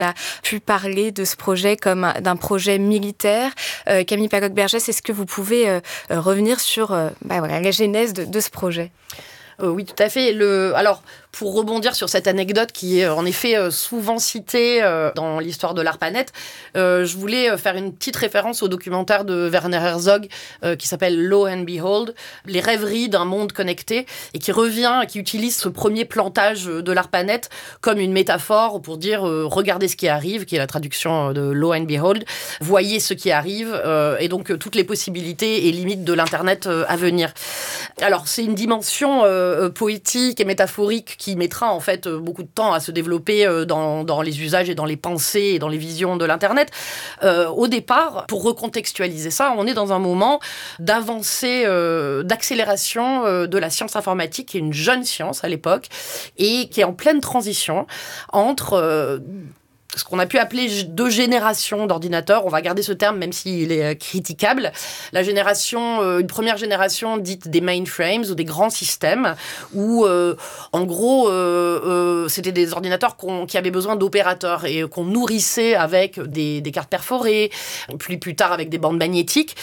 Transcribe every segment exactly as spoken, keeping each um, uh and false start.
a pu parler de ce projet comme d'un projet militaire. Euh, Camille Pagog-Bergès, est-ce que vous pouvez euh, revenir sur euh, bah voilà, la genèse de, de ce projet ? Euh, oui, tout à fait. Le... Alors, pour rebondir sur cette anecdote qui est en effet souvent citée dans l'histoire de l'ARPANET, euh, je voulais faire une petite référence au documentaire de Werner Herzog euh, qui s'appelle Lo and Behold, les rêveries d'un monde connecté, et qui revient, qui utilise ce premier plantage de l'ARPANET comme une métaphore pour dire euh, regardez ce qui arrive, qui est la traduction de Lo and Behold, voyez ce qui arrive, euh, et donc euh, toutes les possibilités et limites de l'Internet euh, à venir. Alors, c'est une dimension euh, poétique et métaphorique qui mettra en fait beaucoup de temps à se développer dans, dans les usages et dans les pensées et dans les visions de l'Internet. Euh, au départ, pour recontextualiser ça, on est dans un moment d'avancée, euh, d'accélération euh, de la science informatique, qui est une jeune science à l'époque et qui est en pleine transition entre... Euh, ce qu'on a pu appeler deux générations d'ordinateurs. On va garder ce terme, même s'il est critiquable. La génération, euh, une première génération dite des mainframes, ou des grands systèmes, où, euh, en gros, euh, euh, c'était des ordinateurs qu'on, qui avaient besoin d'opérateurs et qu'on nourrissait avec des, des cartes perforées, puis plus tard avec des bandes magnétiques.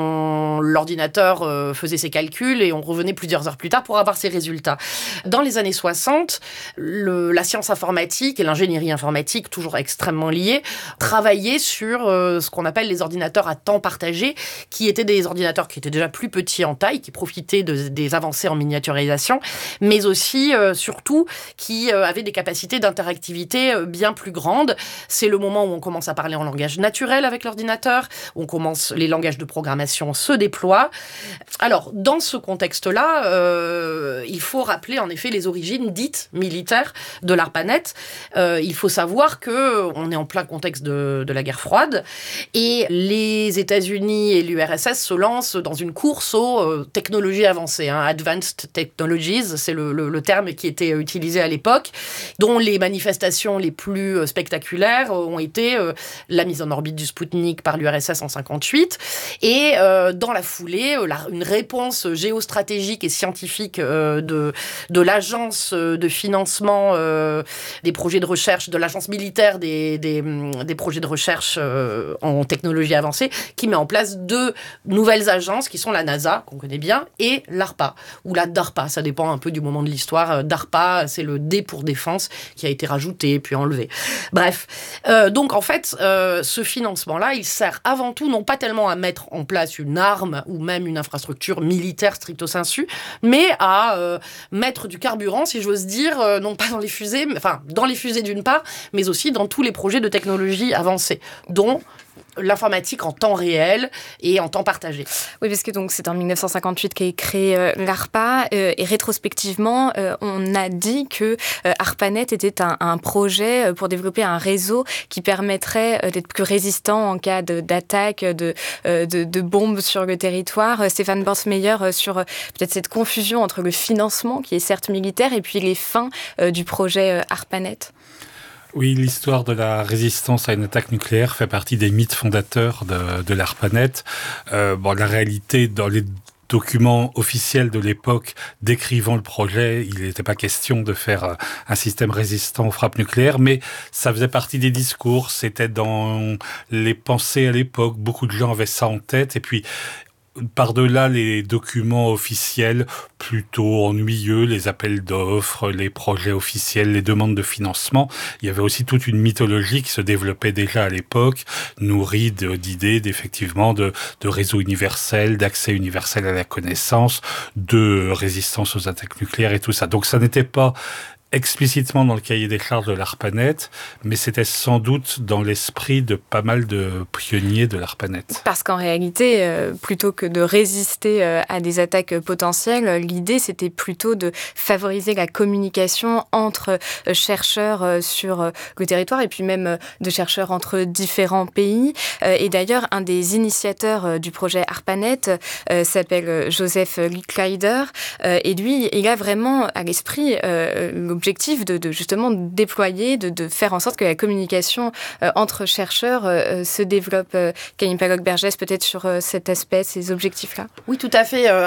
On, l'ordinateur euh, faisait ses calculs et on revenait plusieurs heures plus tard pour avoir ses résultats. Dans les années soixante, le, la science informatique et l'ingénierie informatique, toujours extrêmement liés, travaillaient sur euh, ce qu'on appelle les ordinateurs à temps partagé, qui étaient des ordinateurs qui étaient déjà plus petits en taille, qui profitaient de, des avancées en miniaturisation, mais aussi, euh, surtout, qui euh, avaient des capacités d'interactivité euh, bien plus grandes. C'est le moment où on commence à parler en langage naturel avec l'ordinateur, où on commence, les langages de programmation se déploient. Alors, dans ce contexte-là, euh, il faut rappeler en effet les origines dites militaires de l'ARPANET. Euh, il faut savoir que on est en plein contexte de, de la guerre froide et les États-Unis et l'U R S S se lancent dans une course aux euh, technologies avancées. Hein. Advanced Technologies, c'est le, le, le terme qui était utilisé à l'époque, dont les manifestations les plus spectaculaires ont été euh, la mise en orbite du Spoutnik par l'U R S S en cinquante-huit et euh, dans la foulée, euh, la, une réponse géostratégique et scientifique euh, de, de l'agence de financement euh, des projets de recherche, de l'agence militaire Des, des, des projets de recherche euh, en technologie avancée, qui met en place deux nouvelles agences qui sont la NASA, qu'on connaît bien, et l'ARPA, ou la DARPA, ça dépend un peu du moment de l'histoire. DARPA, c'est le D pour défense, qui a été rajouté puis enlevé. Bref, euh, donc en fait, euh, ce financement-là, il sert avant tout, non pas tellement à mettre en place une arme ou même une infrastructure militaire stricto sensu, mais à euh, mettre du carburant, si j'ose dire, euh, non pas dans les fusées, mais, enfin, dans les fusées d'une part, mais aussi dans tous les projets de technologie avancée, dont l'informatique en temps réel et en temps partagé. Oui, parce que donc c'est en dix-neuf cent cinquante-huit qu'est créé euh, l'ARPA euh, et rétrospectivement, euh, on a dit que euh, ARPANET était un, un projet pour développer un réseau qui permettrait euh, d'être plus résistant en cas de, d'attaque, de, euh, de, de bombes sur le territoire. Stéphane Borsmeyer, euh, sur euh, peut-être cette confusion entre le financement, qui est certes militaire, et puis les fins euh, du projet euh, ARPANET. Oui, l'histoire de la résistance à une attaque nucléaire fait partie des mythes fondateurs de, de l'ARPANET. Euh, bon, la réalité, dans les documents officiels de l'époque décrivant le projet, il n'était pas question de faire un système résistant aux frappes nucléaires, mais ça faisait partie des discours, c'était dans les pensées à l'époque, beaucoup de gens avaient ça en tête, et puis par-delà les documents officiels plutôt ennuyeux, les appels d'offres, les projets officiels, les demandes de financement, il y avait aussi toute une mythologie qui se développait déjà à l'époque, nourrie de, d'idées d'effectivement de, de réseau universel, d'accès universel à la connaissance, de résistance aux attaques nucléaires et tout ça. Donc ça n'était pas explicitement dans le cahier des charges de l'ARPANET, mais c'était sans doute dans l'esprit de pas mal de pionniers de l'ARPANET. Parce qu'en réalité, euh, plutôt que de résister euh, à des attaques potentielles, l'idée c'était plutôt de favoriser la communication entre euh, chercheurs euh, sur euh, le territoire et puis même euh, de chercheurs entre différents pays. Euh, et d'ailleurs, un des initiateurs euh, du projet ARPANET euh, s'appelle Joseph Licklider euh, et lui, il a vraiment à l'esprit euh, l'objectif de, de justement déployer, de, de faire en sorte que la communication euh, entre chercheurs euh, se développe. Euh, Camille Pagog-Bergès, peut-être sur euh, cet aspect, ces objectifs-là. Oui, tout à fait. Euh, alors,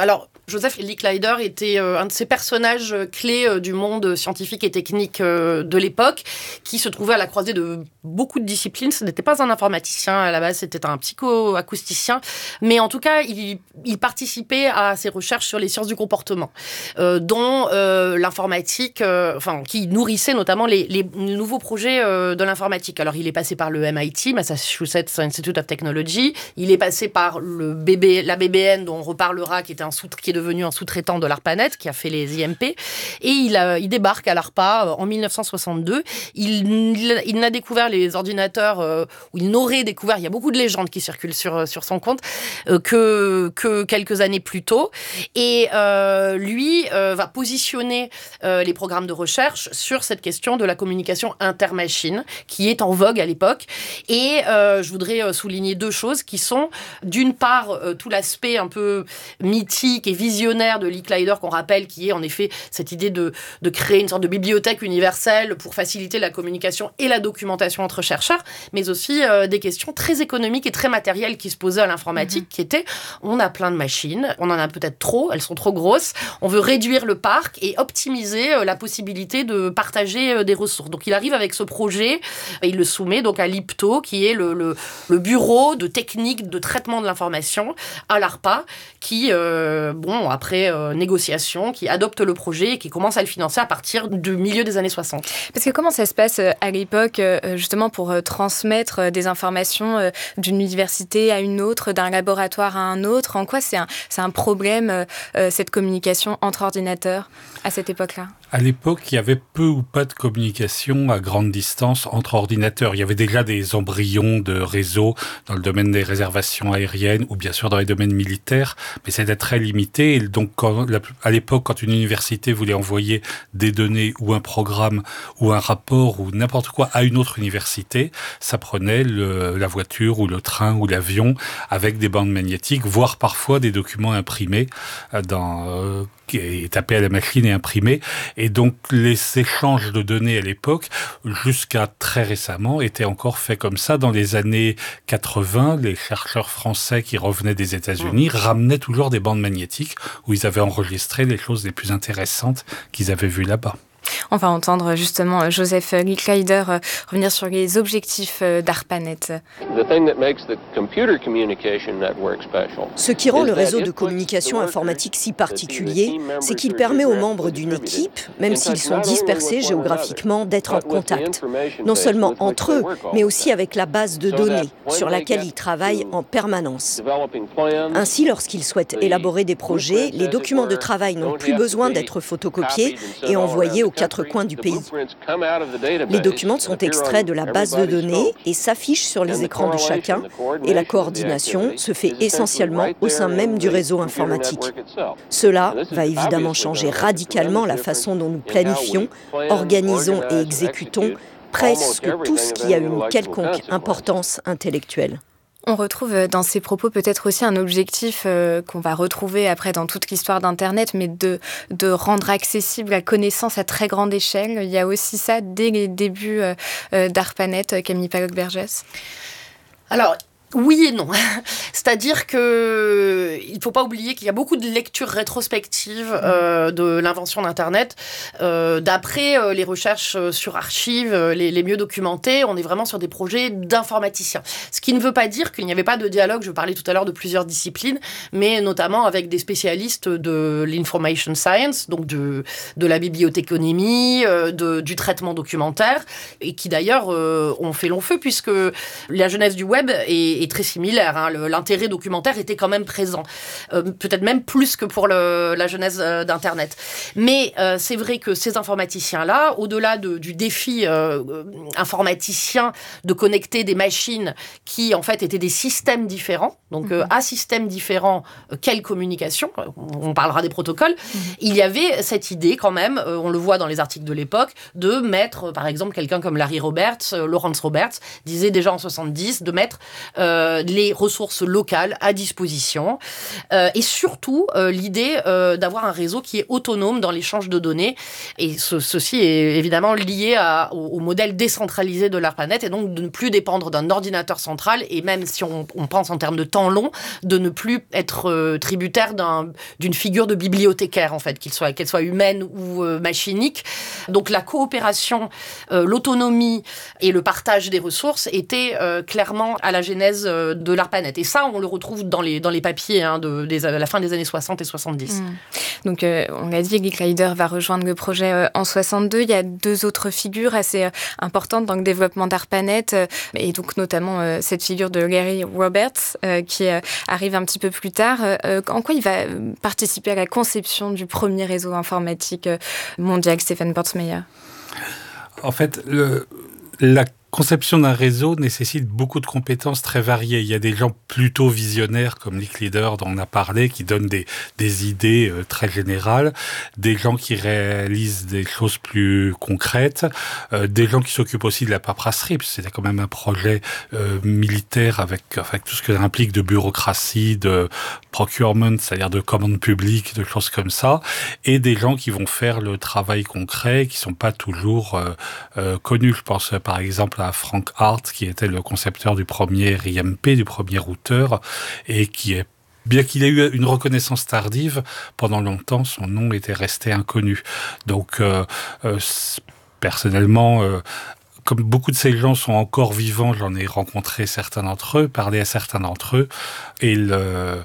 Joseph Licklider était euh, un de ces personnages clés euh, du monde scientifique et technique euh, de l'époque, qui se trouvait à la croisée de beaucoup de disciplines. Ce n'était pas un informaticien à la base, c'était un psychoacousticien, mais en tout cas, il, il participait à ses recherches sur les sciences du comportement, euh, dont euh, l'informatique, euh, enfin, qui nourrissait notamment les, les nouveaux projets euh, de l'informatique. Alors, il est passé par le M I T, Massachusetts Institute of Technology, il est passé par le B B, la B B N, dont on reparlera, qui était un sous, qui est devenu un sous-traitant de l'ARPANET, qui a fait les I M P, et il, a, il débarque à l'ARPA en dix-neuf cent soixante-deux. Il, il, il n'a découvert les ordinateurs, euh, ou il n'aurait découvert, il y a beaucoup de légendes qui circulent sur, sur son compte, euh, que, que quelques années plus tôt. Et euh, lui euh, va positionner euh, les programmes de recherche sur cette question de la communication intermachine, qui est en vogue à l'époque. Et euh, je voudrais souligner deux choses qui sont, d'une part, euh, tout l'aspect un peu mythique et visionnaire de Licklider, qu'on rappelle, qui est en effet cette idée de, de créer une sorte de bibliothèque universelle pour faciliter la communication et la documentation entre chercheurs, mais aussi euh, des questions très économiques et très matérielles qui se posaient à l'informatique, mmh. qui étaient, on a plein de machines, on en a peut-être trop, elles sont trop grosses, on veut réduire le parc et optimiser euh, la possibilité de partager euh, des ressources. Donc il arrive avec ce projet, et il le soumet donc à l'I P T O, qui est le, le, le bureau de technique de traitement de l'information à l'ARPA, qui, euh, bon, après euh, négociation, qui adopte le projet et qui commence à le financer à partir du milieu des années soixante. Parce que comment ça se passe à l'époque, justement, pour transmettre des informations d'une université à une autre, d'un laboratoire à un autre? En quoi c'est un, c'est un problème, cette communication entre ordinateurs à cette époque-là? À l'époque, il y avait peu ou pas de communication à grande distance entre ordinateurs. Il y avait déjà des embryons de réseaux dans le domaine des réservations aériennes ou bien sûr dans les domaines militaires, mais c'était très limité. Et donc, quand, à l'époque, quand une université voulait envoyer des données ou un programme ou un rapport ou n'importe quoi à une autre université, ça prenait le, la voiture ou le train ou l'avion avec des bandes magnétiques, voire parfois des documents imprimés dans... Euh, et tapé à la machine et imprimé. Et donc, les échanges de données à l'époque, jusqu'à très récemment, étaient encore faits comme ça. Dans les années quatre-vingts, les chercheurs français qui revenaient des États-Unis mmh. ramenaient toujours des bandes magnétiques où ils avaient enregistré les choses les plus intéressantes qu'ils avaient vues là-bas. On va entendre justement Joseph Licklider revenir sur les objectifs d'ARPANET. Ce qui rend le réseau de communication informatique si particulier, c'est qu'il permet aux membres d'une équipe, même s'ils sont dispersés géographiquement, d'être en contact, non seulement entre eux, mais aussi avec la base de données sur laquelle ils travaillent en permanence. Ainsi, lorsqu'ils souhaitent élaborer des projets, les documents de travail n'ont plus besoin d'être photocopiés et envoyés aux quatre coins du pays. Les documents sont extraits de la base de données et s'affichent sur les écrans de chacun, et la coordination se fait essentiellement au sein même du réseau informatique. Cela va évidemment changer radicalement la façon dont nous planifions, organisons et exécutons presque tout ce qui a une quelconque importance intellectuelle. On retrouve dans ces propos peut-être aussi un objectif euh, qu'on va retrouver après dans toute l'histoire d'Internet, mais de, de rendre accessible la connaissance à très grande échelle. Il y a aussi ça dès les débuts euh, d'ARPANET, Camille Palloc-Bergès. Alors, oui et non. C'est-à-dire que il ne faut pas oublier qu'il y a beaucoup de lectures rétrospectives euh, de l'invention d'Internet. Euh, d'après euh, les recherches sur archives les, les mieux documentées, on est vraiment sur des projets d'informaticiens. Ce qui ne veut pas dire qu'il n'y avait pas de dialogue. Je parlais tout à l'heure de plusieurs disciplines, mais notamment avec des spécialistes de l'information science, donc de, de la bibliothéconomie, euh, de, du traitement documentaire, et qui d'ailleurs euh, ont fait long feu puisque la jeunesse du web est est très similaire. Hein. Le, l'intérêt documentaire était quand même présent. Euh, peut-être même plus que pour le, la genèse euh, d'Internet. Mais euh, c'est vrai que ces informaticiens-là, au-delà de, du défi euh, informaticien de connecter des machines qui, en fait, étaient des systèmes différents, donc euh, à systèmes différents, euh, quelle communication, on parlera des protocoles, mm-hmm. il y avait cette idée quand même, euh, on le voit dans les articles de l'époque, de mettre, par exemple, quelqu'un comme Larry Roberts, euh, Lawrence Roberts, disait déjà en soixante-dix, de mettre euh, euh, les ressources locales à disposition euh, et surtout euh, l'idée euh, d'avoir un réseau qui est autonome dans l'échange de données. Et ce, ceci est évidemment lié à, au, au modèle décentralisé de l'ARPANET et donc de ne plus dépendre d'un ordinateur central et même si on, on pense en termes de temps long, de ne plus être euh, tributaire d'un, d'une figure de bibliothécaire en fait, qu'il soit, qu'elle soit humaine ou euh, machinique. Donc la coopération, euh, l'autonomie et le partage des ressources étaient euh, clairement à la genèse euh, de l'ARPANET. Et ça, on le retrouve dans les, dans les papiers hein, de, des, de la fin des années soixante et soixante-dix. Mmh. Donc, euh, on l'a dit, Guy Kleider va rejoindre le projet euh, en soixante-deux. Il y a deux autres figures assez euh, importantes dans le développement d'ARPANET, euh, et donc notamment euh, cette figure de Gary Roberts, euh, qui euh, arrive un petit peu plus tard. Euh, en quoi il va participer à la conception du premier réseau informatique euh, mondial, Stephen Portsmeyer ? En fait, le, la conception d'un réseau nécessite beaucoup de compétences très variées. Il y a des gens plutôt visionnaires, comme Nick Leader dont on a parlé, qui donnent des, des idées euh, très générales, des gens qui réalisent des choses plus concrètes, euh, des gens qui s'occupent aussi de la paperasserie, parce que c'était quand même un projet euh, militaire avec, avec tout ce que ça implique de bureaucratie, de procurement, c'est-à-dire de commandes publiques, de choses comme ça, et des gens qui vont faire le travail concret, qui sont pas toujours euh, euh, connus. Je pense euh, par exemple à Frank Hart, qui était le concepteur du premier I M P, du premier routeur, et qui est, bien qu'il ait eu une reconnaissance tardive, pendant longtemps, son nom était resté inconnu. Donc, euh, euh, personnellement, euh, comme beaucoup de ces gens sont encore vivants, j'en ai rencontré certains d'entre eux, parlé à certains d'entre eux, et le...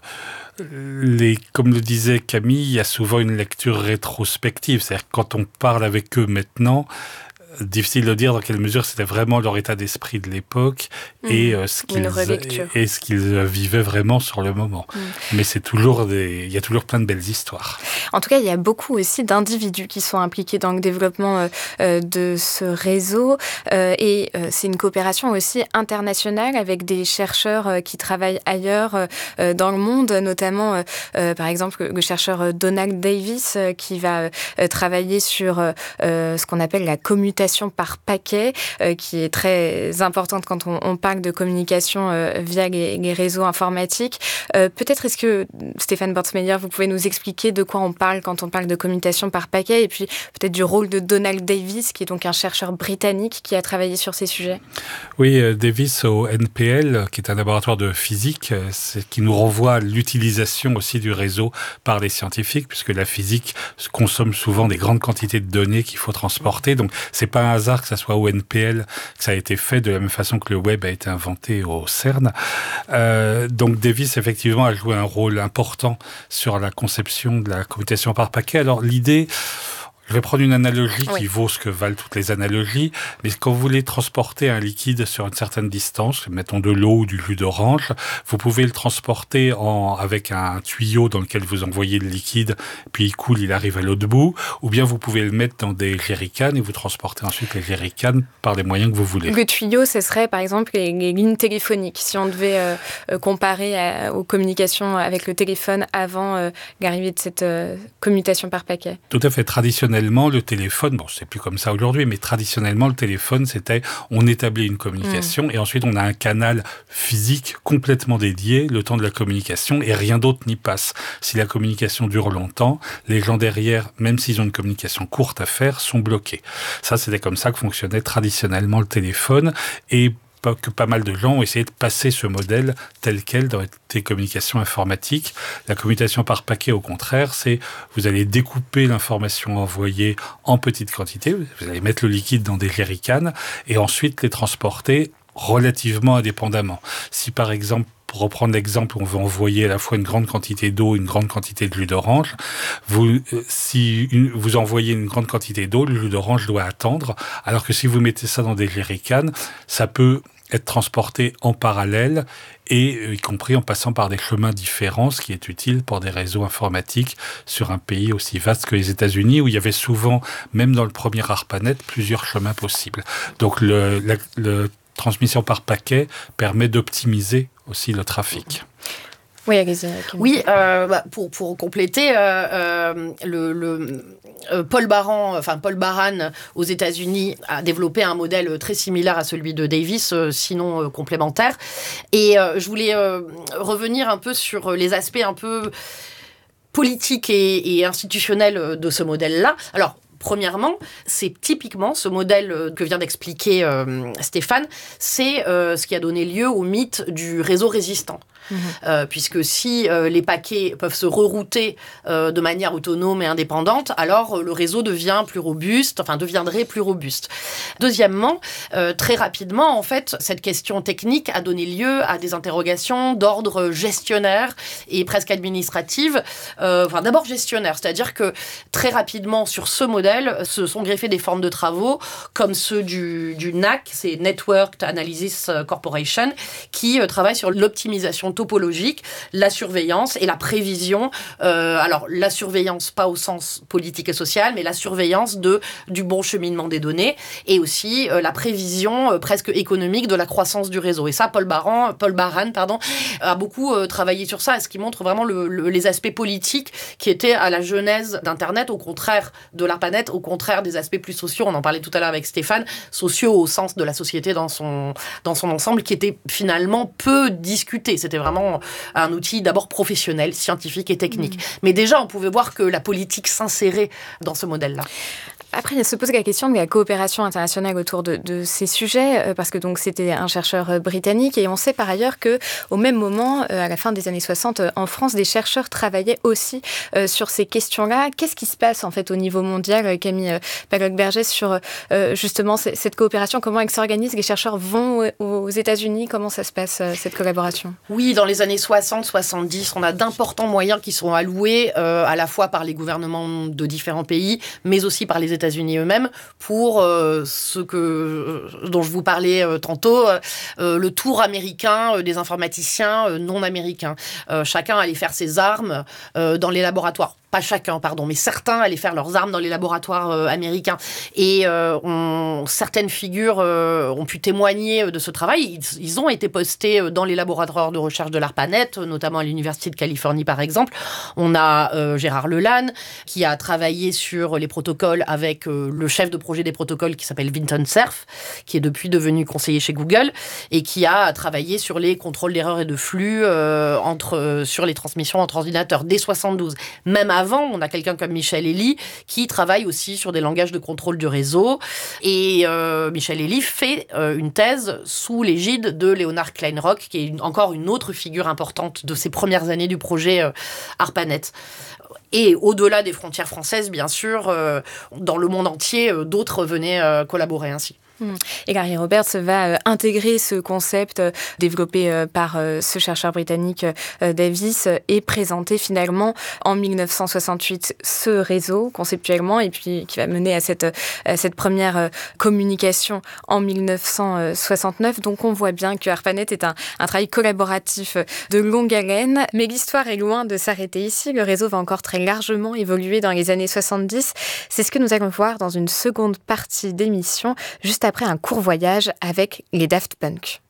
Les, comme le disait Camille, il y a souvent une lecture rétrospective, c'est-à-dire que quand on parle avec eux maintenant, difficile de dire dans quelle mesure c'était vraiment leur état d'esprit de l'époque mmh. et, euh, ce qu'ils, et, et ce qu'ils vivaient vraiment sur le moment. Mmh. Mais c'est toujours des, il y a toujours plein de belles histoires. En tout cas, il y a beaucoup aussi d'individus qui sont impliqués dans le développement euh, de ce réseau euh, et euh, c'est une coopération aussi internationale avec des chercheurs euh, qui travaillent ailleurs euh, dans le monde, notamment euh, par exemple le chercheur Donald Davis euh, qui va euh, travailler sur euh, ce qu'on appelle la commutation par paquet, euh, qui est très importante quand on, on parle de communication euh, via les, les réseaux informatiques. Euh, peut-être est-ce que, Stephen Portsmeyer, vous pouvez nous expliquer de quoi on parle quand on parle de communication par paquet, et puis peut-être du rôle de Donald Davis, qui est donc un chercheur britannique qui a travaillé sur ces sujets. Oui, euh, Davis au N P L, qui est un laboratoire de physique, euh, c'est, qui nous renvoie à l'utilisation aussi du réseau par les scientifiques, puisque la physique consomme souvent des grandes quantités de données qu'il faut transporter, donc c'est pas un hasard que ça soit au N P L que ça a été fait, de la même façon que le web a été inventé au CERN. Euh, donc Davis, effectivement, a joué un rôle important sur la conception de la commutation par paquet. Alors l'idée... Je vais prendre une analogie oui. qui vaut ce que valent toutes les analogies, mais quand vous voulez transporter un liquide sur une certaine distance, mettons de l'eau ou du jus d'orange, vous pouvez le transporter en, avec un tuyau dans lequel vous envoyez le liquide, puis il coule, il arrive à l'autre bout, ou bien vous pouvez le mettre dans des jerrycans et vous transportez ensuite les jerrycans par les moyens que vous voulez. Le tuyau, ce serait par exemple les, les lignes téléphoniques, si on devait euh, comparer à, aux communications avec le téléphone avant euh, l'arrivée de cette euh, commutation par paquet. Tout à fait, traditionnellement. Le téléphone, bon, c'est plus comme ça aujourd'hui, mais traditionnellement, le téléphone, c'était, on établit une communication mmh. et ensuite, on a un canal physique complètement dédié, le temps de la communication, et rien d'autre n'y passe. Si la communication dure longtemps, les gens derrière, même s'ils ont une communication courte à faire, sont bloqués. Ça, c'était comme ça que fonctionnait traditionnellement le téléphone, et que pas mal de gens ont essayé de passer ce modèle tel quel dans les communications informatiques. La commutation par paquet, au contraire, c'est vous allez découper l'information envoyée en petites quantités, vous allez mettre le liquide dans des jerrycans et ensuite les transporter relativement indépendamment. Si par exemple, pour reprendre l'exemple, on veut envoyer à la fois une grande quantité d'eau, une grande quantité de jus d'orange. Vous, si une, vous envoyez une grande quantité d'eau, le jus d'orange doit attendre, alors que si vous mettez ça dans des jerrycans, ça peut être transporté en parallèle et euh, y compris en passant par des chemins différents, ce qui est utile pour des réseaux informatiques sur un pays aussi vaste que les États-Unis, où il y avait souvent, même dans le premier ARPANET, plusieurs chemins possibles. Donc le, la le transmission par paquet permet d'optimiser aussi le trafic. Oui, allez-y. Oui, euh, bah, pour, pour compléter, euh, euh, le... le euh, Paul Baran, enfin Paul Baran aux États-Unis a développé un modèle très similaire à celui de Davis, euh, sinon euh, complémentaire. Et euh, je voulais euh, revenir un peu sur les aspects un peu politiques et, et institutionnels de ce modèle-là. Alors, premièrement, c'est typiquement ce modèle que vient d'expliquer euh, Stéphane, c'est euh, ce qui a donné lieu au mythe du réseau résistant. Mmh. Euh, puisque si euh, les paquets peuvent se rerouter euh, de manière autonome et indépendante, alors euh, le réseau devient plus robuste, enfin deviendrait plus robuste. Deuxièmement, euh, très rapidement, en fait, cette question technique a donné lieu à des interrogations d'ordre gestionnaire et presque administrative. Euh, enfin, d'abord gestionnaire, c'est-à-dire que très rapidement, sur ce modèle, se sont greffés des formes de travaux comme ceux du, du N A C, c'est Networked Analysis Corporation, qui euh, travaille sur l'optimisation topologique, la surveillance et la prévision. Euh, alors, la surveillance, pas au sens politique et social, mais la surveillance de, du bon cheminement des données et aussi euh, la prévision euh, presque économique de la croissance du réseau. Et ça, Paul Baran, Paul Baran pardon, a beaucoup euh, travaillé sur ça, ce qui montre vraiment le, le, les aspects politiques qui étaient à la genèse d'Internet, au contraire de l'ARPANET, au contraire des aspects plus sociaux. On en parlait tout à l'heure avec Stéphane, sociaux au sens de la société dans son, dans son ensemble, qui était finalement peu discuté. C'était vraiment un outil d'abord professionnel, scientifique et technique. Mmh. Mais déjà, on pouvait voir que la politique s'insérait dans ce modèle-là. Après, il se pose la question de la coopération internationale autour de, de ces sujets, euh, parce que donc c'était un chercheur euh, britannique, et on sait par ailleurs que au même moment, euh, à la fin des années soixante, euh, en France, des chercheurs travaillaient aussi euh, sur ces questions-là. Qu'est-ce qui se passe en fait au niveau mondial, euh, Camille euh, Palloc-Bergès, sur euh, justement c- cette coopération? Comment elle s'organise? Les chercheurs vont aux, aux États-Unis? Comment ça se passe euh, cette collaboration? Oui, dans les années soixante soixante-dix, on a d'importants moyens qui sont alloués euh, à la fois par les gouvernements de différents pays, mais aussi par les États-Unis eux-mêmes pour euh, ce que euh, dont je vous parlais euh, tantôt, euh, le tour américain euh, des informaticiens euh, non américains. Euh, chacun allait faire ses armes euh, dans les laboratoires. Pas chacun, pardon, mais certains allaient faire leurs armes dans les laboratoires euh, américains. Et euh, on, certaines figures euh, ont pu témoigner de ce travail. Ils, ils ont été postés dans les laboratoires de recherche de l'ARPANET, notamment à l'Université de Californie, par exemple. On a euh, Gérard Lelanne, qui a travaillé sur les protocoles avec euh, le chef de projet des protocoles qui s'appelle Vinton Cerf, qui est depuis devenu conseiller chez Google, et qui a travaillé sur les contrôles d'erreurs et de flux euh, entre, euh, sur les transmissions entre ordinateurs dès soixante-douze. Même avant, on a quelqu'un comme Michel Elie qui travaille aussi sur des langages de contrôle du réseau. Et euh, Michel Elie fait euh, une thèse sous l'égide de Leonard Kleinrock, qui est une, encore une autre figure importante de ces premières années du projet euh, ARPANET. Et au-delà des frontières françaises, bien sûr, euh, dans le monde entier, euh, d'autres venaient euh, collaborer ainsi. Et Gary Roberts va euh, intégrer ce concept euh, développé euh, par euh, ce chercheur britannique euh, Davis euh, et présenter finalement en dix-neuf cent soixante-huit ce réseau conceptuellement, et puis qui va mener à cette, à cette première euh, communication en dix-neuf cent soixante-neuf. Donc on voit bien que ARPANET est un, un travail collaboratif de longue haleine, mais l'histoire est loin de s'arrêter ici. Le réseau va encore très largement évoluer dans les années soixante-dix. C'est ce que nous allons voir dans une seconde partie d'émission, juste après un court voyage avec les Daft Punk.